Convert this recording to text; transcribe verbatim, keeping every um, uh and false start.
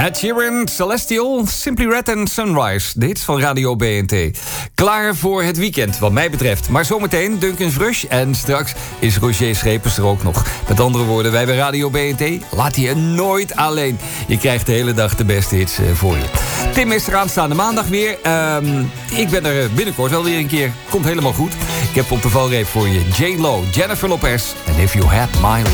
Ed Sheeran, Celestial, Simply Red en Sunrise. De hits van Radio B N T. Klaar voor het weekend, wat mij betreft. Maar zometeen Duncan's Rush en straks is Roger Schepers er ook nog. Met andere woorden, wij bij Radio B N T laat je nooit alleen. Je krijgt de hele dag de beste hits uh, voor je. Tim is er aanstaande maandag weer. Um, ik ben er binnenkort wel weer een keer. Komt helemaal goed. Ik heb op de valreep voor je J Lo, Jennifer Lopez en If You Had My Love.